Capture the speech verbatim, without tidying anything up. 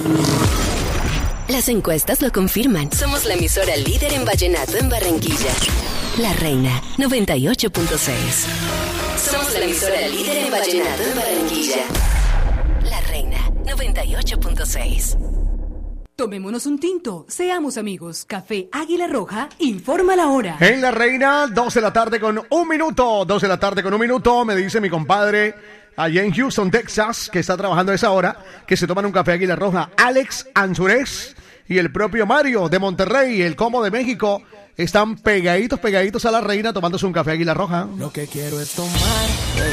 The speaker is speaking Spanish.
Las encuestas lo confirman. Somos la emisora líder en vallenato en Barranquilla. La Reina, noventa y ocho punto seis. Somos la emisora líder en vallenato en Barranquilla. La Reina, noventa y ocho punto seis. Tomémonos un tinto, seamos amigos. Café Águila Roja, informa la hora. En La Reina, dos de la tarde con un minuto. dos de la tarde con un minuto, me dice mi compadre allá en Houston, Texas, que está trabajando a esa hora, que se toman un café Águila Roja. Alex Ansúrez y el propio Mario de Monterrey, el Combo de México, están pegaditos, pegaditos a La Reina tomándose un café Águila Roja. Lo que quiero es tomar